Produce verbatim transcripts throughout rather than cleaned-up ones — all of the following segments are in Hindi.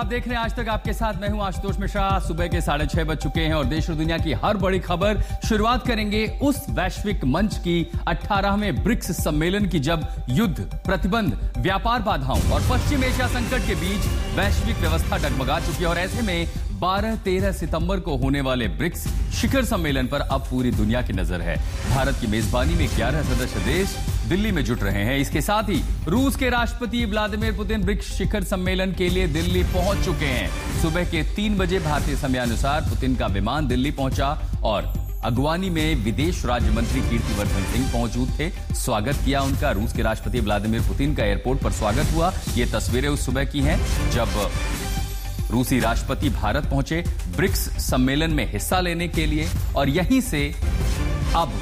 आप देख रहे हैं आज तक आपके साथ मैं हूं आशुतोष मिश्रा। सुबह के साढ़े छह बज चुके हैं और देश और दुनिया की हर बड़ी खबर शुरुआत करेंगे उस वैश्विक मंच की अठारहवें ब्रिक्स सम्मेलन की, जब युद्ध, प्रतिबंध, व्यापार बाधाओं और पश्चिम एशिया संकट के बीच वैश्विक व्यवस्था डगमगा चुकी है। और ऐसे में बारह तेरह सितंबर को होने वाले ब्रिक्स शिखर सम्मेलन पर अब पूरी दुनिया की नजर है। भारत की मेजबानी में ग्यारह सदस्य देश दिल्ली में जुट रहे हैं। इसके साथ ही रूस के राष्ट्रपति व्लादिमीर पुतिन ब्रिक्स शिखर सम्मेलन के लिए दिल्ली पहुंच चुके हैं। सुबह के तीन बजे भारतीय समयानुसार पुतिन का विमान दिल्ली पहुंचा और अगवानी में विदेश राज्य मंत्री कीर्तिवर्धन सिंह मौजूद थे। स्वागत किया उनका रूस के राष्ट्रपति व्लादिमीर पुतिन का एयरपोर्ट पर स्वागत हुआ। ये तस्वीरें उस सुबह की हैं जब रूसी राष्ट्रपति भारत पहुंचे ब्रिक्स सम्मेलन में हिस्सा लेने के लिए। और यहीं से अब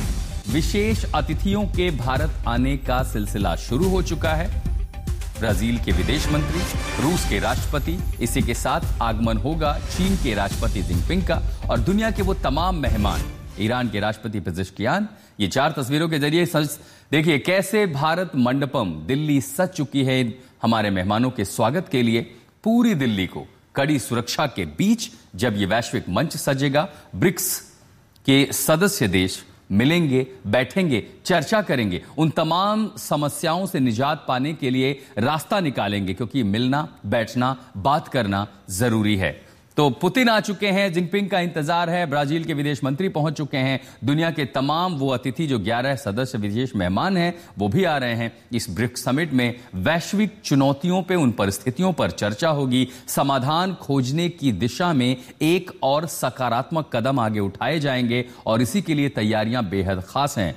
विशेष अतिथियों के भारत आने का सिलसिला शुरू हो चुका है। ब्राजील के विदेश मंत्री, रूस के राष्ट्रपति, इसी के साथ आगमन होगा चीन के राष्ट्रपति जिनपिंग का और दुनिया के वो तमाम मेहमान, ईरान के राष्ट्रपति पेजेश्कियान। ये चार तस्वीरों के जरिए सज देखिए कैसे भारत मंडपम दिल्ली सज चुकी है हमारे मेहमानों के स्वागत के लिए। पूरी दिल्ली को कड़ी सुरक्षा के बीच जब ये वैश्विक मंच सजेगा, ब्रिक्स के सदस्य देश मिलेंगे, बैठेंगे, चर्चा करेंगे, उन तमाम समस्याओं से निजात पाने के लिए रास्ता निकालेंगे, क्योंकि मिलना, बैठना, बात करना जरूरी है। तो पुतिन आ चुके हैं, जिनपिंग का इंतजार है, ब्राजील के विदेश मंत्री पहुंच चुके हैं, दुनिया के तमाम वो अतिथि जो ग्यारह सदस्य विदेश मेहमान हैं वो भी आ रहे हैं। इस ब्रिक्स समिट में वैश्विक चुनौतियों पे, उन परिस्थितियों पर चर्चा होगी। समाधान खोजने की दिशा में एक और सकारात्मक कदम आगे उठाए जाएंगे और इसी के लिए तैयारियां बेहद खास हैं।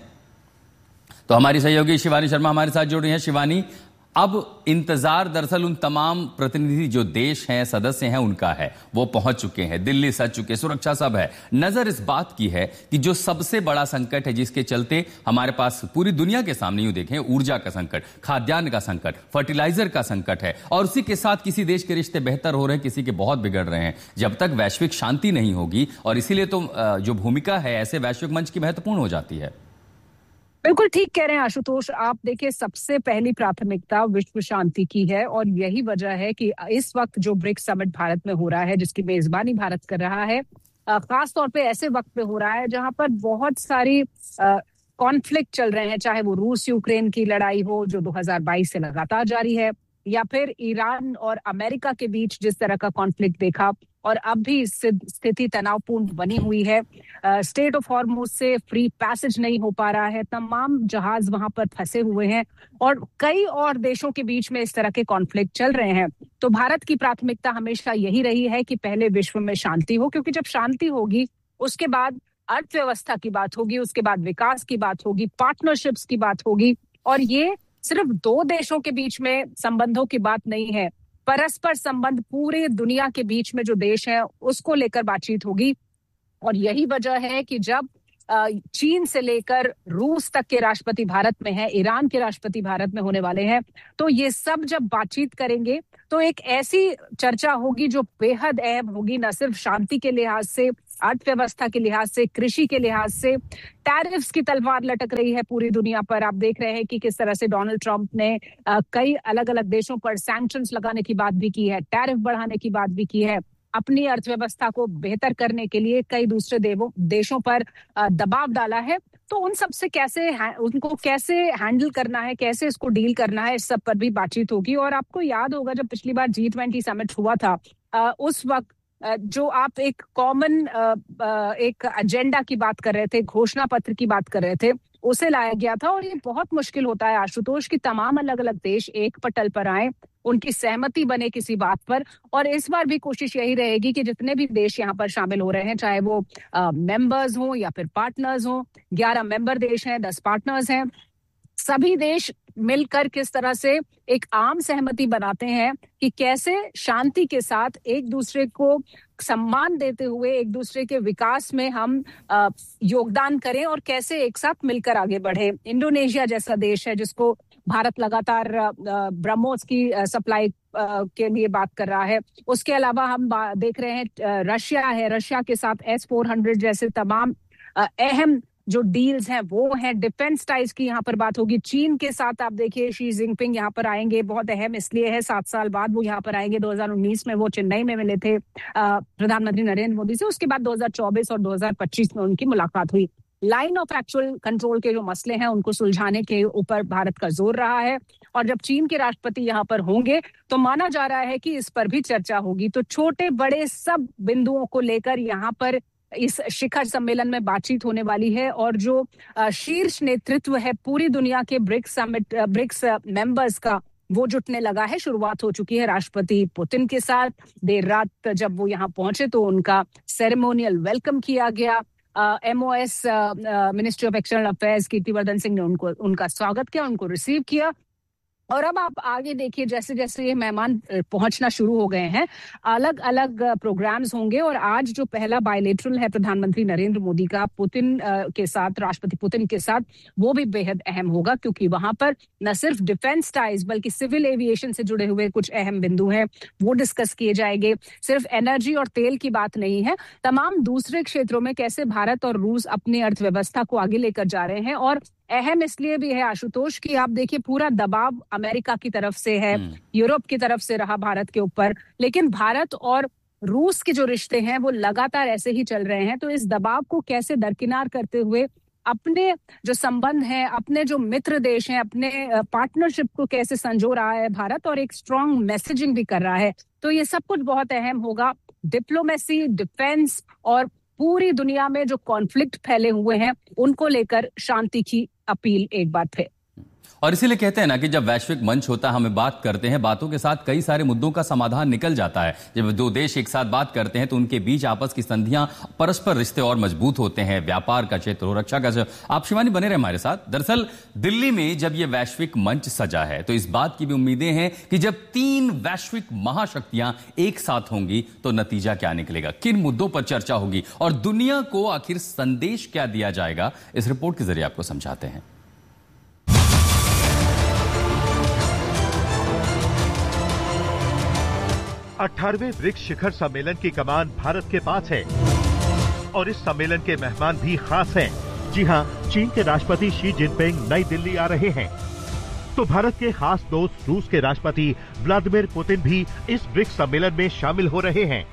तो हमारी सहयोगी शिवानी शर्मा हमारे साथ जुड़ रही हैं। शिवानी, अब इंतजार दरअसल उन तमाम प्रतिनिधि जो देश हैं, सदस्य हैं, उनका है। वो पहुंच चुके हैं, दिल्ली सज चुके, सुरक्षा सब है। नजर इस बात की है कि जो सबसे बड़ा संकट है जिसके चलते हमारे पास पूरी दुनिया के सामने यूं देखें, ऊर्जा का संकट, खाद्यान्न का संकट, फर्टिलाइजर का संकट है और उसी के साथ किसी देश के रिश्ते बेहतर हो रहे हैं, किसी के बहुत बिगड़ रहे हैं। जब तक वैश्विक शांति नहीं होगी, और इसीलिए तो जो भूमिका है ऐसे वैश्विक मंच की महत्वपूर्ण हो जाती है। बिल्कुल ठीक कह रहे हैं आशुतोष। आप देखिए, सबसे पहली प्राथमिकता विश्व शांति की है और यही वजह है कि इस वक्त जो ब्रिक्स समिट भारत में हो रहा है, जिसकी मेजबानी भारत कर रहा है, खास तौर पे ऐसे वक्त पे हो रहा है जहां पर बहुत सारी कॉन्फ्लिक्ट चल रहे हैं, चाहे वो रूस यूक्रेन की लड़ाई हो जो दो हज़ार बाईस से लगातार जारी है, या फिर ईरान और अमेरिका के बीच जिस तरह का कॉन्फ्लिक्ट देखा और अब भी स्थिति तनावपूर्ण बनी हुई है। स्टेट ऑफ हॉर्मुज से फ्री पैसेज नहीं हो पा रहा है, तमाम जहाज वहां पर फंसे हुए हैं और कई और देशों के बीच में इस तरह के कॉन्फ्लिक्ट चल रहे हैं। तो भारत की प्राथमिकता हमेशा यही रही है कि पहले विश्व में शांति हो, क्योंकि जब शांति होगी उसके बाद अर्थव्यवस्था की बात होगी, उसके बाद विकास की बात होगी, पार्टनरशिप्स की बात होगी। और ये सिर्फ दो देशों के बीच में संबंधों की बात नहीं है, परस्पर संबंध पूरे दुनिया के बीच में जो देश है उसको लेकर बातचीत होगी। और यही वजह है कि जब चीन से लेकर रूस तक के राष्ट्रपति भारत में हैं, ईरान के राष्ट्रपति भारत में होने वाले हैं, तो ये सब जब बातचीत करेंगे तो एक ऐसी चर्चा होगी जो बेहद अहम होगी, न सिर्फ शांति के लिहाज से, अर्थव्यवस्था के लिहाज से, कृषि के लिहाज से। टैरिफ्स की तलवार लटक रही है पूरी दुनिया पर। आप देख रहे हैं कि किस तरह से डोनाल्ड ट्रंप ने कई अलग अलग देशों पर सैंक्शंस लगाने की बात भी की है, टैरिफ बढ़ाने की बात भी की है, अपनी अर्थव्यवस्था को बेहतर करने के लिए कई दूसरे देशों पर दबाव डाला है। तो उन सब से कैसे उनको कैसे हैंडल करना है, कैसे इसको डील करना है, इस सब पर भी बातचीत होगी। और आपको याद होगा जब पिछली बार जी ट्वेंटी समिट हुआ था, उस वक्त जो आप एक कॉमन एक एजेंडा की बात कर रहे थे, घोषणा पत्र की बात कर रहे थे, उसे लाया गया था। और ये बहुत मुश्किल होता है आशुतोष कि तमाम अलग अलग देश एक पटल पर आए, उनकी सहमति बने किसी बात पर। और इस बार भी कोशिश यही रहेगी कि जितने भी देश यहाँ पर शामिल हो रहे हैं, चाहे वो मेंबर्स हों या फिर पार्टनर्स हों, ग्यारह मेंबर देश हैं, दस पार्टनर्स हैं, सभी देश मिलकर किस तरह से एक आम सहमति बनाते हैं कि कैसे शांति के साथ एक दूसरे को सम्मान देते हुए एक दूसरे के विकास में हम आ, योगदान करें और कैसे एक साथ मिलकर आगे बढ़े। इंडोनेशिया जैसा देश है जिसको भारत लगातार ब्रह्मोस की सप्लाई के लिए बात कर रहा है। उसके अलावा हम देख रहे हैं रशिया है, रशिया के साथ एस फोर हंड्रेड जैसे तमाम अहम जो डील्स हैं वो हैं, डिफेंस टाइज की यहाँ पर बात होगी। चीन के साथ आप देखिए शी जिनपिंग यहाँ पर आएंगे, बहुत अहम इसलिए है सात साल बाद वो यहाँ पर आएंगे। दो हज़ार उन्नीस में वो चेन्नई में मिले थे प्रधानमंत्री नरेंद्र मोदी से, उसके बाद दो हज़ार चौबीस और दो हज़ार पच्चीस में उनकी मुलाकात हुई। लाइन ऑफ एक्चुअल कंट्रोल के जो मसले हैं उनको सुलझाने के ऊपर भारत का जोर रहा है, और जब चीन के राष्ट्रपति यहाँ पर होंगे तो माना जा रहा है कि इस पर भी चर्चा होगी। तो छोटे बड़े सब बिंदुओं को लेकर यहाँ पर इस शिखर सम्मेलन में बातचीत होने वाली है, और जो शीर्ष नेतृत्व है पूरी दुनिया के ब्रिक्स समिट ब्रिक्स मेंबर्स का वो जुटने लगा है। शुरुआत हो चुकी है राष्ट्रपति पुतिन के साथ। देर रात जब वो यहाँ पहुंचे तो उनका सेरेमोनियल वेलकम किया गया। MOS ministry of external affairs Kirtivardhan Singh ने उनको उनका स्वागत किया, उनको रिसीव किया। और अब आप आगे देखिए जैसे जैसे ये मेहमान पहुंचना शुरू हो गए हैं, अलग अलग प्रोग्राम्स होंगे। और आज जो पहला बायलेटरल है प्रधानमंत्री नरेंद्र मोदी का पुतिन के साथ, राष्ट्रपति पुतिन के साथ, वो भी बेहद अहम होगा, क्योंकि वहां पर न सिर्फ डिफेंस टाइज बल्कि सिविल एविएशन से जुड़े हुए कुछ अहम बिंदु हैं वो डिस्कस किए जाएंगे। सिर्फ एनर्जी और तेल की बात नहीं है, तमाम दूसरे क्षेत्रों में कैसे भारत और रूस अपनी अर्थव्यवस्था को आगे लेकर जा रहे हैं। और अहम इसलिए भी है आशुतोष कि आप देखिए पूरा दबाव अमेरिका की तरफ से है, यूरोप की तरफ से रहा भारत के ऊपर, लेकिन भारत और रूस के जो रिश्ते हैं वो लगातार ऐसे ही चल रहे हैं। तो इस दबाव को कैसे दरकिनार करते हुए अपने जो संबंध हैं, अपने जो मित्र देश हैं, अपने पार्टनरशिप को कैसे संजो रहा है भारत, और एक स्ट्रांग मैसेजिंग भी कर रहा है। तो ये सब कुछ बहुत अहम होगा। डिप्लोमेसी, डिफेंस और पूरी दुनिया में जो कॉन्फ्लिक्ट फैले हुए हैं उनको लेकर शांति की अपील एक बार फिर। और इसीलिए कहते हैं ना कि जब वैश्विक मंच होता है, हमें बात करते हैं, बातों के साथ कई सारे मुद्दों का समाधान निकल जाता है। जब दो देश एक साथ बात करते हैं तो उनके बीच आपस की संधियां, परस्पर रिश्ते और मजबूत होते हैं। व्यापार का क्षेत्र हो, रक्षा का क्षेत्र। आप शिवानी बने रहे हमारे साथ। दरअसल दिल्ली में जब यह वैश्विक मंच सजा है तो इस बात की भी उम्मीदें हैं कि जब तीन वैश्विक महाशक्तियां एक साथ होंगी तो नतीजा क्या निकलेगा, किन मुद्दों पर चर्चा होगी और दुनिया को आखिर संदेश क्या दिया जाएगा, इस रिपोर्ट के जरिए आपको समझाते हैं। अठारहवें ब्रिक्स शिखर सम्मेलन की कमान भारत के पास है और इस सम्मेलन के मेहमान भी खास हैं। जी हां, चीन के राष्ट्रपति शी जिनपिंग नई दिल्ली आ रहे हैं, तो भारत के खास दोस्त रूस के राष्ट्रपति व्लादिमीर पुतिन भी इस ब्रिक्स सम्मेलन में शामिल हो रहे हैं।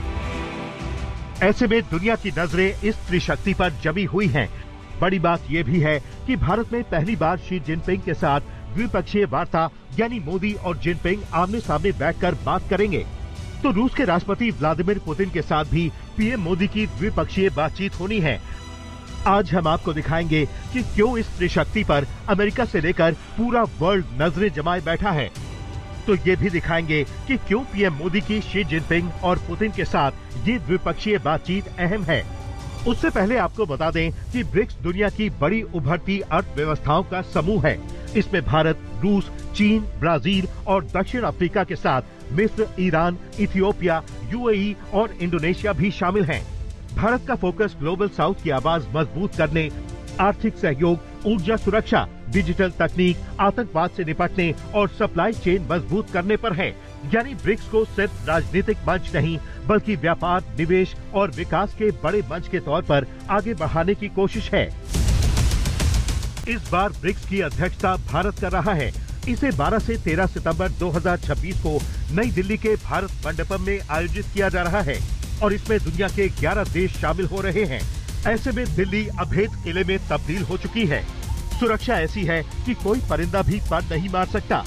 ऐसे में दुनिया की नजरें इस त्रिशक्ति पर जमी हुई हैं। बड़ी बात यह भी है कि भारत में पहली बार शी जिनपिंग के साथ द्विपक्षीय वार्ता यानी मोदी और जिनपिंग आमने सामने बैठकर बात करेंगे। तो रूस के राष्ट्रपति व्लादिमीर पुतिन के साथ भी पीएम मोदी की द्विपक्षीय बातचीत होनी है। आज हम आपको दिखाएंगे कि क्यों इस त्रिशक्ति पर अमेरिका से लेकर पूरा वर्ल्ड नजरें जमाए बैठा है। तो ये भी दिखाएंगे कि क्यों पीएम मोदी की शी जिनपिंग और पुतिन के साथ ये द्विपक्षीय बातचीत अहम है। उससे पहले आपको बता दें कि ब्रिक्स दुनिया की बड़ी उभरती अर्थव्यवस्थाओं का समूह है। इसमें भारत, रूस, चीन, ब्राजील और दक्षिण अफ्रीका के साथ मिस्र, ईरान, इथियोपिया, यूएई और इंडोनेशिया भी शामिल हैं। भारत का फोकस ग्लोबल साउथ की आवाज मजबूत करने, आर्थिक सहयोग, ऊर्जा सुरक्षा, डिजिटल तकनीक, आतंकवाद से निपटने और सप्लाई चेन मजबूत करने पर है। यानी ब्रिक्स को सिर्फ राजनीतिक मंच नहीं बल्कि व्यापार, निवेश और विकास के बड़े मंच के तौर पर आगे बढ़ाने की कोशिश है। इस बार ब्रिक्स की अध्यक्षता भारत कर रहा है। इसे बारह से तेरह सितंबर दो हज़ार छब्बीस को नई दिल्ली के भारत मंडपम में आयोजित किया जा रहा है और इसमें दुनिया के ग्यारह देश शामिल हो रहे हैं। ऐसे में दिल्ली अभेद किले में तब्दील हो चुकी है। सुरक्षा ऐसी है कि कोई परिंदा भी पर नहीं मार सकता।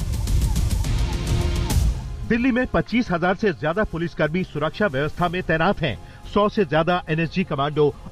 दिल्ली में पच्चीस हजार से ज्यादा पुलिसकर्मी सुरक्षा व्यवस्था में तैनात हैं। सौ से ज्यादा एनएसजी कमांडो